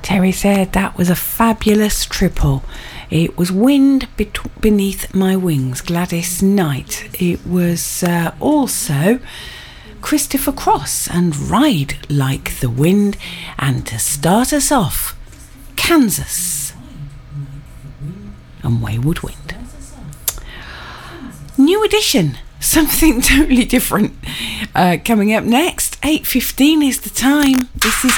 Terry said that was a fabulous triple. It was Wind Beneath My Wings, Gladys Knight. It was also Christopher Cross and Ride Like the Wind. And to start us off, Kansas and Wayward Wind. New edition, something totally different. Coming up next, 8:15 is the time. This is